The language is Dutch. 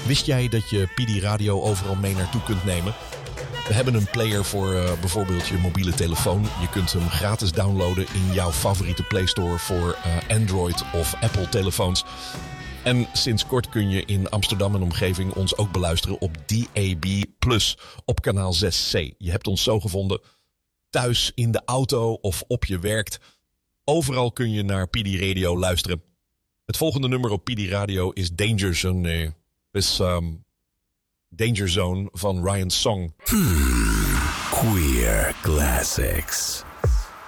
Wist jij dat je PD Radio overal mee naartoe kunt nemen? We hebben een player voor bijvoorbeeld je mobiele telefoon. Je kunt hem gratis downloaden in jouw favoriete Play Store voor Android of Apple telefoons. En sinds kort kun je in Amsterdam en omgeving ons ook beluisteren op DAB+, op kanaal 6C. Je hebt ons zo gevonden, thuis, in de auto of op je werk. Overal kun je naar PD Radio luisteren. Het volgende nummer op PD Radio is Danger Zone. Danger Zone van Ryan Song. Queer Classics.